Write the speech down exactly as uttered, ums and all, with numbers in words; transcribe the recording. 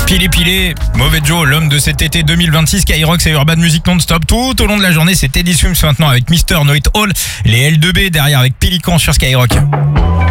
Pilé pilé, Mauvais Joe, l'homme de cet été deux mille vingt-six, Skyrock, c'est Urban Music non-stop. Tout au long de la journée, c'est Teddy Swims maintenant avec Mister Know It All. Les L deux B derrière avec Pélican sur Skyrock.